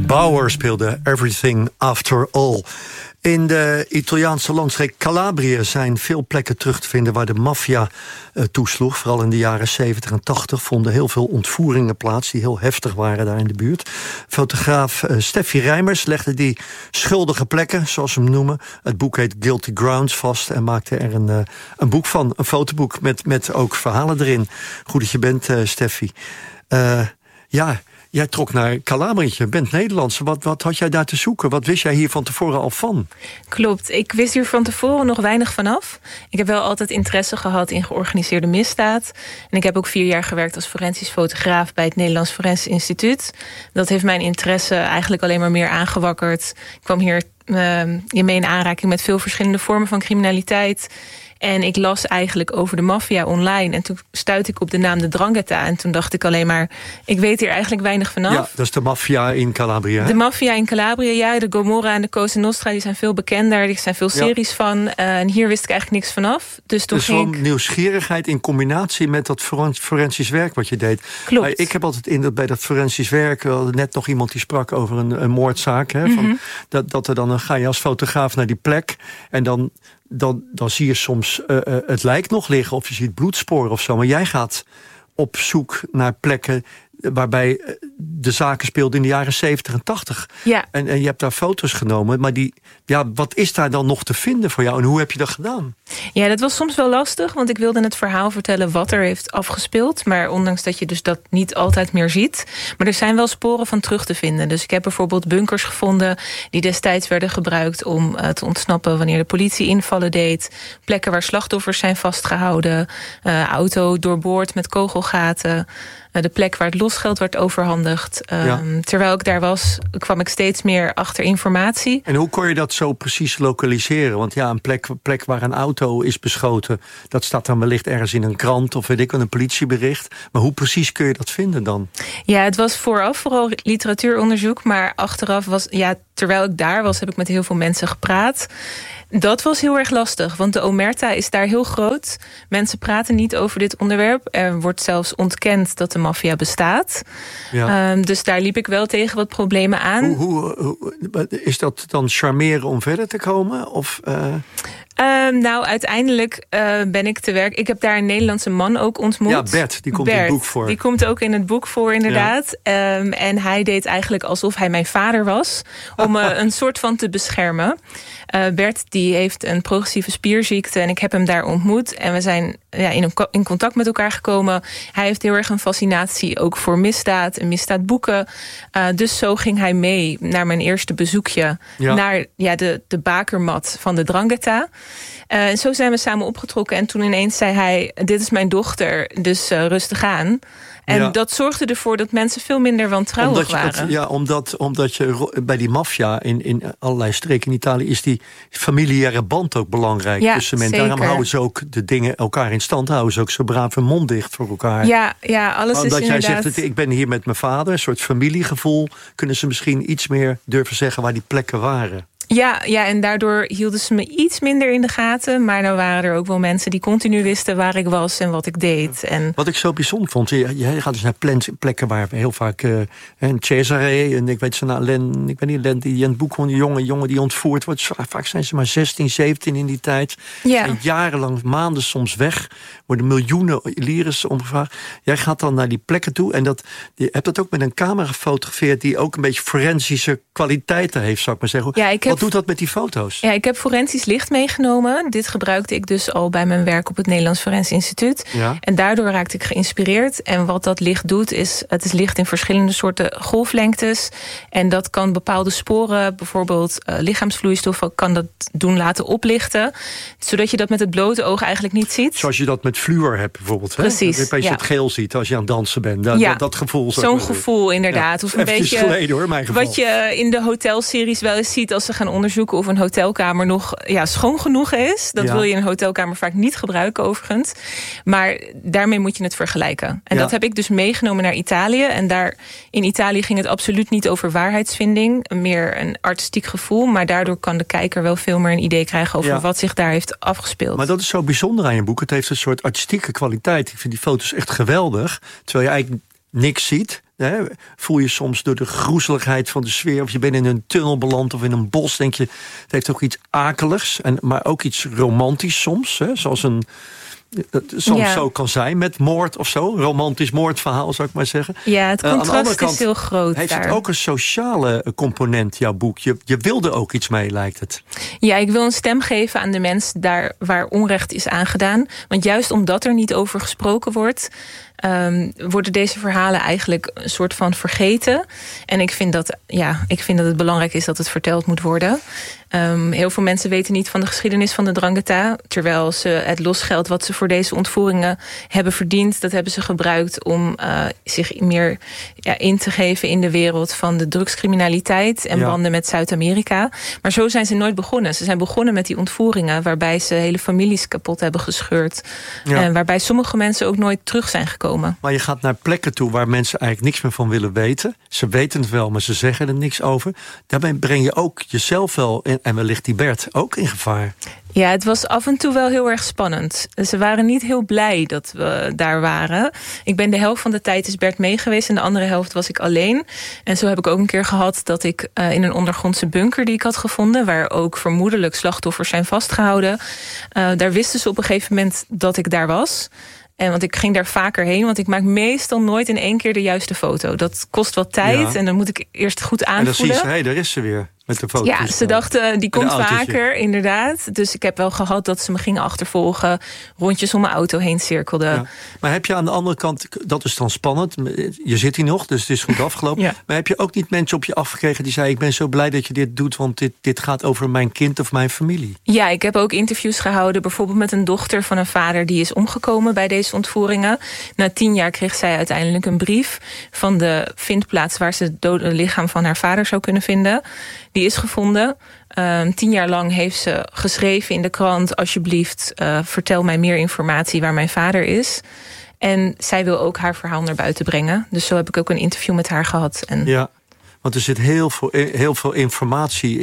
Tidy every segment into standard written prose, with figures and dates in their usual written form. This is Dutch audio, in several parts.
Bauer speelde Everything After All. In de Italiaanse landstreek Calabrië zijn veel plekken terug te vinden waar de maffia toesloeg. Vooral in de jaren 70 en 80 vonden heel veel ontvoeringen plaats die heel heftig waren daar in de buurt. Fotograaf Steffi Rijmers legde die schuldige plekken, zoals ze hem noemen. Het boek heet Guilty Grounds vast en maakte er een boek van. Een fotoboek met ook verhalen erin. Goed dat je bent, Steffi. Jij trok naar Calabrië, je bent Nederlandse. Wat had jij daar te zoeken? Wat wist jij hier van tevoren al van? Klopt, ik wist hier van tevoren nog weinig vanaf. Ik heb wel altijd interesse gehad in georganiseerde misdaad. En ik heb ook 4 jaar gewerkt als forensisch fotograaf bij het Nederlands Forensisch Instituut. Dat heeft mijn interesse eigenlijk alleen maar meer aangewakkerd. Ik kwam hier mee in aanraking met veel verschillende vormen van criminaliteit. En ik las eigenlijk over de maffia online. En toen stuitte ik op de naam de 'Ndrangheta. En toen dacht ik alleen maar, ik weet hier eigenlijk weinig vanaf. Ja, dat is de maffia in Calabrië. De maffia in Calabrië, ja. De Gomorra en de Cosa Nostra, die zijn veel bekender. Er zijn veel series van. En hier wist ik eigenlijk niks vanaf. Dus toen ging ik... nieuwsgierigheid in combinatie met dat forensisch werk wat je deed. Klopt. Ik heb altijd bij dat forensisch werk... net nog iemand die sprak over een moordzaak. Hè, dan ga je als fotograaf naar die plek... en dan zie je soms het lijk nog liggen... of je ziet bloedsporen of zo. Maar jij gaat op zoek naar plekken... waarbij de zaken speelden in de jaren 70 en 80. Ja. En je hebt daar foto's genomen. Maar wat is daar dan nog te vinden voor jou? En hoe heb je dat gedaan? Ja, dat was soms wel lastig. Want ik wilde het verhaal vertellen wat er heeft afgespeeld. Maar ondanks dat je dus dat niet altijd meer ziet. Maar er zijn wel sporen van terug te vinden. Dus ik heb bijvoorbeeld bunkers gevonden... die destijds werden gebruikt om te ontsnappen... wanneer de politie invallen deed. Plekken waar slachtoffers zijn vastgehouden. Auto doorboord met kogelgaten... De plek waar het losgeld werd overhandigd. Terwijl ik daar was, kwam ik steeds meer achter informatie. En hoe kon je dat zo precies lokaliseren? Want ja, een plek waar een auto is beschoten... dat staat dan wellicht ergens in een krant of weet ik een politiebericht. Maar hoe precies kun je dat vinden dan? Ja, het was vooral literatuuronderzoek. Maar achteraf was, terwijl ik daar was, heb ik met heel veel mensen gepraat... Dat was heel erg lastig, want de omerta is daar heel groot. Mensen praten niet over dit onderwerp. Er wordt zelfs ontkend dat de maffia bestaat. Ja. Dus daar liep ik wel tegen wat problemen aan. Hoe is dat dan charmeren om verder te komen? Of, uiteindelijk ben ik te werk. Ik heb daar een Nederlandse man ook ontmoet. Ja, Bert, die komt in het boek voor. Die komt ook in het boek voor, inderdaad. Ja. En hij deed eigenlijk alsof hij mijn vader was. Om een soort van te beschermen. Bert die heeft een progressieve spierziekte en ik heb hem daar ontmoet. En we zijn in contact met elkaar gekomen. Hij heeft heel erg een fascinatie ook voor misdaad en misdaadboeken. Dus zo ging hij mee naar mijn eerste bezoekje. Ja. Naar de bakermat van de 'Ndrangheta. En zo zijn we samen opgetrokken. En toen ineens zei hij, dit is mijn dochter, dus rustig aan. En dat zorgde ervoor dat mensen veel minder wantrouwig waren. Omdat je bij die maffia in allerlei streken in Italië... is die familiaire band ook belangrijk tussen mensen. Daarom houden ze ook de dingen elkaar in stand. Houden ze ook zo braaf hun mond dicht voor elkaar. Ja, alles is inderdaad... Omdat jij zegt, ik ben hier met mijn vader, een soort familiegevoel... kunnen ze misschien iets meer durven zeggen waar die plekken waren. Ja, en daardoor hielden ze me iets minder in de gaten. Maar dan waren er ook wel mensen die continu wisten waar ik was en wat ik deed. En wat ik zo bijzonder vond, jij gaat dus naar plekken waar heel vaak Cesare en ik weet zijn naam, ik weet niet, Len die in het boek van een jongen die ontvoerd wordt. Vaak zijn ze maar 16, 17 in die tijd. Ja. En jarenlang, maanden soms weg, worden miljoenen lires omgevraagd. Jij gaat dan naar die plekken toe en je hebt dat ook met een camera gefotografeerd die ook een beetje forensische kwaliteiten heeft, zou ik maar zeggen. Ja, wat doet dat met die foto's? Ja, ik heb forensisch licht meegenomen. Dit gebruikte ik dus al bij mijn werk op het Nederlands Forensisch Instituut. Ja. En daardoor raakte ik geïnspireerd. En wat dat licht doet, het is licht in verschillende soorten golflengtes. En dat kan bepaalde sporen, bijvoorbeeld lichaamsvloeistoffen, kan dat doen laten oplichten. Zodat je dat met het blote oog eigenlijk niet ziet. Zoals je dat met fluor hebt bijvoorbeeld. Hè? Precies. Dat je het geel ziet als je aan het dansen bent. Dat gevoel. Zo'n gevoel inderdaad. Ja. Of een beetje geleden, hoor, mijn geval. Wat je in de hotelseries wel eens ziet als ze gaan onderzoeken of een hotelkamer nog schoon genoeg is. Dat wil je in een hotelkamer vaak niet gebruiken overigens. Maar daarmee moet je het vergelijken. En dat heb ik dus meegenomen naar Italië. En daar in Italië ging het absoluut niet over waarheidsvinding. Meer een artistiek gevoel. Maar daardoor kan de kijker wel veel meer een idee krijgen over wat zich daar heeft afgespeeld. Maar dat is zo bijzonder aan je boek. Het heeft een soort artistieke kwaliteit. Ik vind die foto's echt geweldig. Terwijl je eigenlijk niks ziet. Voel je soms door de groezeligheid van de sfeer, of je bent in een tunnel beland of in een bos, denk je, het heeft ook iets akeligs, maar ook iets romantisch soms. Zoals soms zo kan zijn met moord of zo. Romantisch moordverhaal, zou ik maar zeggen. Ja, het contrast aan de andere kant is heel groot. Heeft daar. het ook een sociale component, jouw boek? Je wilde ook iets mee, lijkt het. Ja, ik wil een stem geven aan de mensen daar waar onrecht is aangedaan. Want juist omdat er niet over gesproken wordt, worden deze verhalen eigenlijk een soort van vergeten. En ik vind dat het belangrijk is dat het verteld moet worden. Heel veel mensen weten niet van de geschiedenis van de Drangheta, terwijl ze het losgeld wat ze voor deze ontvoeringen hebben verdiend, dat hebben ze gebruikt om zich meer in te geven in de wereld van de drugscriminaliteit en banden met Zuid-Amerika. Maar zo zijn ze nooit begonnen. Ze zijn begonnen met die ontvoeringen waarbij ze hele families kapot hebben gescheurd. En waarbij sommige mensen ook nooit terug zijn gekomen. Maar je gaat naar plekken toe waar mensen eigenlijk niks meer van willen weten. Ze weten het wel, maar ze zeggen er niks over. Daarbij breng je ook jezelf wel en wellicht die Bert ook in gevaar. Ja, het was af en toe wel heel erg spannend. Ze waren niet heel blij dat we daar waren. Ik ben de helft van de tijd is Bert mee geweest en de andere helft was ik alleen. En zo heb ik ook een keer gehad dat ik in een ondergrondse bunker die ik had gevonden, waar ook vermoedelijk slachtoffers zijn vastgehouden, daar wisten ze op een gegeven moment dat ik daar was. Want ik ging daar vaker heen, want ik maak meestal nooit in één keer de juiste foto. Dat kost wat tijd en dan moet ik eerst goed aanvoelen. En dan zie je, daar is ze weer met de foto. Ja, ze dachten, die komt vaker, inderdaad. Dus ik heb wel gehad dat ze me gingen achtervolgen, rondjes om mijn auto heen cirkelden. Ja. Maar heb je aan de andere kant, dat is dan spannend, je zit hier nog, dus het is goed afgelopen. Maar heb je ook niet mensen op je afgekregen die zeiden, ik ben zo blij dat je dit doet, want dit gaat over mijn kind of mijn familie? Ja, ik heb ook interviews gehouden, bijvoorbeeld met een dochter van een vader die is omgekomen bij deze ontvoeringen. Na 10 jaar kreeg zij uiteindelijk een brief van de vindplaats waar ze het dode lichaam van haar vader zou kunnen vinden. Die is gevonden. 10 jaar lang heeft ze geschreven in de krant, alsjeblieft, vertel mij meer informatie waar mijn vader is. En zij wil ook haar verhaal naar buiten brengen. Dus zo heb ik ook een interview met haar gehad. Ja, want er zit heel veel informatie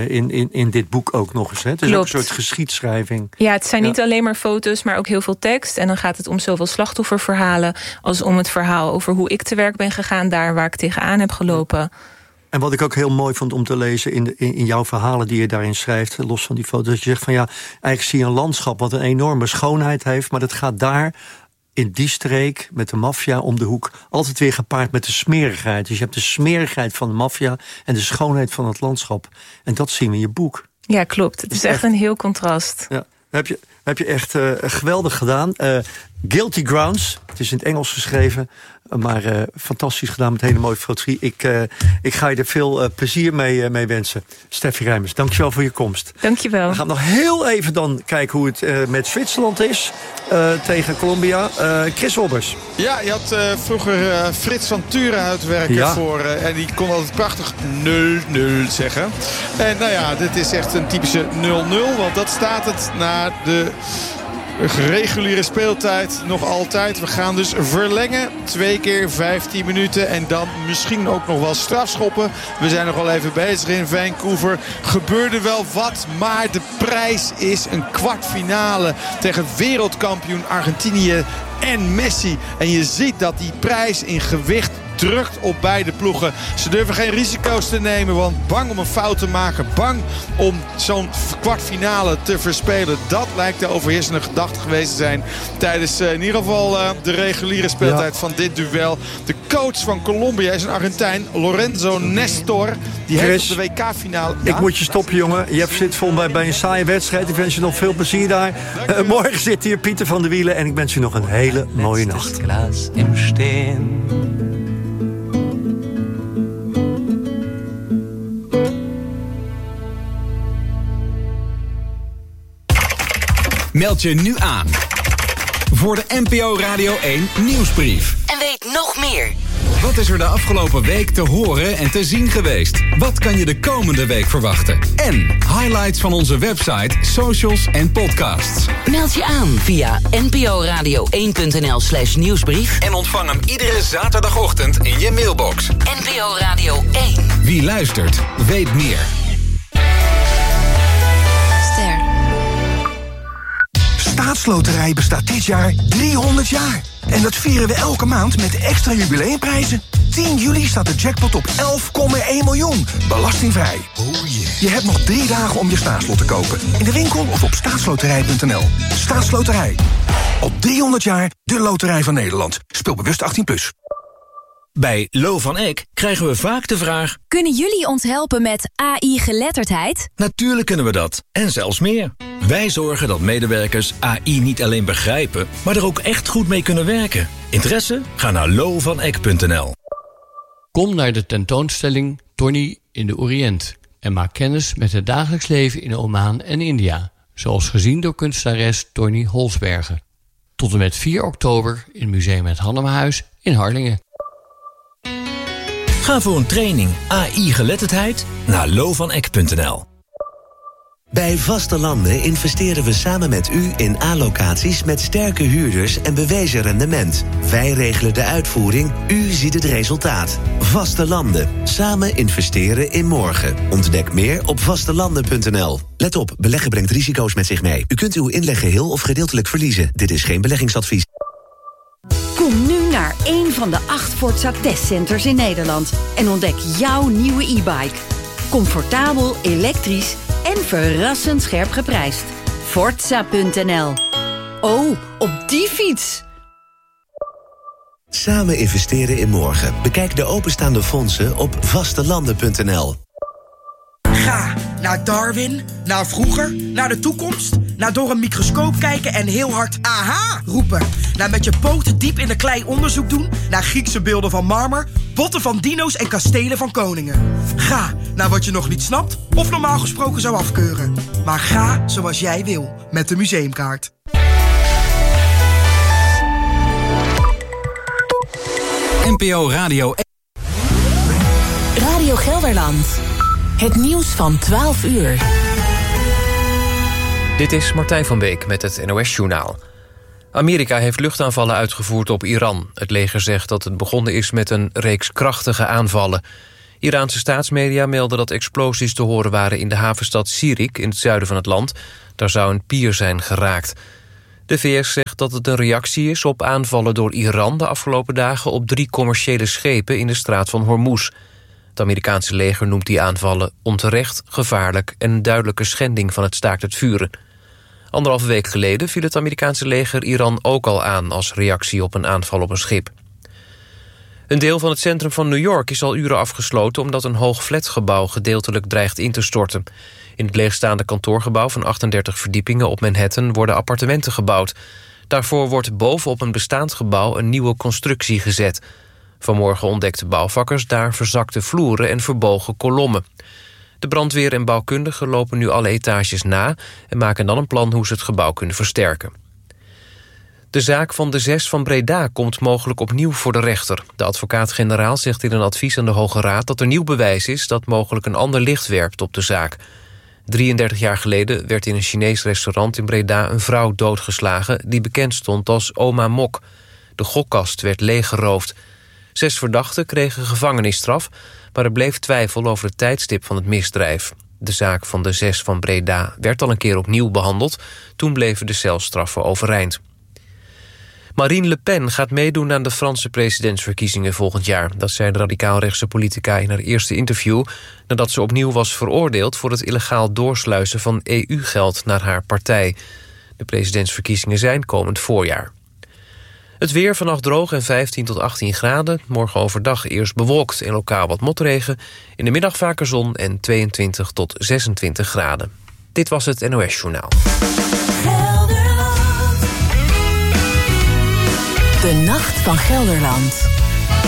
in dit boek ook nog eens. Hè? Het is ook een soort geschiedschrijving. Ja, het zijn niet alleen maar foto's, maar ook heel veel tekst. En dan gaat het om zowel slachtofferverhalen als om het verhaal over hoe ik te werk ben gegaan, daar waar ik tegenaan heb gelopen. En wat ik ook heel mooi vond om te lezen in jouw verhalen die je daarin schrijft, los van die foto's, dat je zegt van eigenlijk zie je een landschap wat een enorme schoonheid heeft, maar dat gaat daar in die streek met de maffia om de hoek altijd weer gepaard met de smerigheid. Dus je hebt de smerigheid van de maffia en de schoonheid van het landschap. En dat zien we in je boek. Ja, klopt. Het is echt een heel contrast. Ja. Heb je echt geweldig gedaan. Guilty Grounds, het is in het Engels geschreven, maar fantastisch gedaan met hele mooie fotografie. Ik ga je er veel plezier mee wensen. Steffi Rijmers, dankjewel voor je komst. Dankjewel. We gaan nog heel even dan kijken hoe het met Zwitserland is tegen Colombia. Chris Hobbers. Ja, je had vroeger Frits van Turen uitwerken voor. En die kon altijd prachtig 0-0 zeggen. En nou ja, dit is echt een typische 0-0. Want dat staat het na de reguliere speeltijd nog altijd. We gaan dus verlengen. 2 keer 15 minuten. En dan misschien ook nog wel strafschoppen. We zijn nog wel even bezig in Vancouver. Gebeurde wel wat. Maar de prijs is een kwartfinale tegen wereldkampioen Argentinië en Messi. En je ziet dat die prijs in gewicht drukt op beide ploegen. Ze durven geen risico's te nemen, want bang om een fout te maken, bang om zo'n kwartfinale te verspelen. Dat lijkt de overheersende gedachte geweest te zijn tijdens in ieder geval de reguliere speeltijd van dit duel. De coach van Colombia is een Argentijn, Lorenzo Nestor. Die heeft op de WK-finale... Ik moet je stoppen, jongen. Je zit vol bij een saaie wedstrijd. Ik wens je nog veel plezier daar. Morgen zit hier Pieter van der Wielen en ik wens je nog een hele mooie nacht. Meld je nu aan voor de NPO Radio 1 nieuwsbrief. En weet nog meer. Wat is er de afgelopen week te horen en te zien geweest? Wat kan je de komende week verwachten? En highlights van onze website, socials en podcasts. Meld je aan via nporadio1.nl/nieuwsbrief. En ontvang hem iedere zaterdagochtend in je mailbox. NPO Radio 1. Wie luistert, weet meer. Staatsloterij bestaat dit jaar 300 jaar. En dat vieren we elke maand met extra jubileumprijzen. 10 juli staat de jackpot op 11,1 miljoen. Belastingvrij. Oh yeah. Je hebt nog 3 dagen om je staatslot te kopen. In de winkel of op staatsloterij.nl. Staatsloterij. Al 300 jaar de loterij van Nederland. Speel bewust 18+. Bij Lo van Eck krijgen we vaak de vraag: kunnen jullie ons helpen met AI-geletterdheid? Natuurlijk kunnen we dat, en zelfs meer. Wij zorgen dat medewerkers AI niet alleen begrijpen, maar er ook echt goed mee kunnen werken. Interesse? Ga naar lovaneck.nl. Kom naar de tentoonstelling Tony in de Oriënt en maak kennis met het dagelijks leven in Oman en India, zoals gezien door kunstenares Tony Holsbergen. Tot en met 4 oktober in Museum Het Hannemhuis in Harlingen. Ga voor een training AI-geletterdheid naar lovaneck.nl. Bij Vaste Landen investeren we samen met u in A-locaties met sterke huurders en bewezen rendement. Wij regelen de uitvoering, u ziet het resultaat. Vaste Landen. Samen investeren in morgen. Ontdek meer op vastelanden.nl. Let op, beleggen brengt risico's met zich mee. U kunt uw inleg geheel of gedeeltelijk verliezen. Dit is geen beleggingsadvies. Kom nu naar een van de 8 Forza testcenters in Nederland en ontdek jouw nieuwe e-bike. Comfortabel, elektrisch en verrassend scherp geprijsd. Forza.nl. Oh, op die fiets! Samen investeren in morgen. Bekijk de openstaande fondsen op vastelanden.nl. Ga naar Darwin, naar vroeger, naar de toekomst, naar door een microscoop kijken en heel hard aha roepen. Naar met je poten diep in de klei onderzoek doen, naar Griekse beelden van marmer, botten van dino's en kastelen van koningen. Ga naar wat je nog niet snapt of normaal gesproken zou afkeuren. Maar ga zoals jij wil met de museumkaart. NPO Radio 1. Radio Gelderland. Het nieuws van 12 uur. Dit is Martijn van Beek met het NOS-journaal. Amerika heeft luchtaanvallen uitgevoerd op Iran. Het leger zegt dat het begonnen is met een reeks krachtige aanvallen. Iraanse staatsmedia melden dat explosies te horen waren in de havenstad Sirik in het zuiden van het land. Daar zou een pier zijn geraakt. De VS zegt dat het een reactie is op aanvallen door Iran de afgelopen dagen op 3 commerciële schepen in de straat van Hormuz. Het Amerikaanse leger noemt die aanvallen onterecht, gevaarlijk en een duidelijke schending van het staakt het vuren. 1,5 week geleden viel het Amerikaanse leger Iran ook al aan als reactie op een aanval op een schip. Een deel van het centrum van New York is al uren afgesloten omdat een hoog flatgebouw gedeeltelijk dreigt in te storten. In het leegstaande kantoorgebouw van 38 verdiepingen op Manhattan worden appartementen gebouwd. Daarvoor wordt bovenop een bestaand gebouw een nieuwe constructie gezet. Vanmorgen ontdekten bouwvakkers daar verzakte vloeren en verbogen kolommen. De brandweer en bouwkundigen lopen nu alle etages na en maken dan een plan hoe ze het gebouw kunnen versterken. De zaak van de 6 van Breda komt mogelijk opnieuw voor de rechter. De advocaat-generaal zegt in een advies aan de Hoge Raad dat er nieuw bewijs is dat mogelijk een ander licht werpt op de zaak. 33 jaar geleden werd in een Chinees restaurant in Breda een vrouw doodgeslagen die bekend stond als Oma Mok. De gokkast werd leeggeroofd. 6 verdachten kregen gevangenisstraf, maar er bleef twijfel over het tijdstip van het misdrijf. De zaak van de 6 van Breda werd al een keer opnieuw behandeld. Toen bleven de celstraffen overeind. Marine Le Pen gaat meedoen aan de Franse presidentsverkiezingen volgend jaar. Dat zei de radicaal-rechtse politica in haar eerste interview, nadat ze opnieuw was veroordeeld voor het illegaal doorsluizen van EU-geld naar haar partij. De presidentsverkiezingen zijn komend voorjaar. Het weer vannacht droog en 15 tot 18 graden. Morgen overdag eerst bewolkt en lokaal wat motregen. In de middag vaker zon en 22 tot 26 graden. Dit was het NOS Journaal. De Nacht van Gelderland.